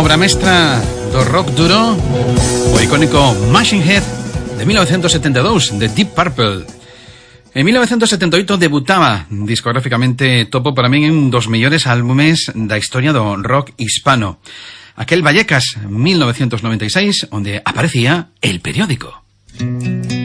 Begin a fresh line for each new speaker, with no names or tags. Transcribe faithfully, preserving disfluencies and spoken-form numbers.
obra mestra do rock duro, o icónico Machine Head de mil novecientos setenta e dous, de Deep Purple. En mil novecientos setenta e oito debutaba discográficamente Topo, para min, en un dos mellores álbumes da historia do rock hispano. Aquel Vallecas, mil novecientos noventa e seis, onde aparecía El Periódico.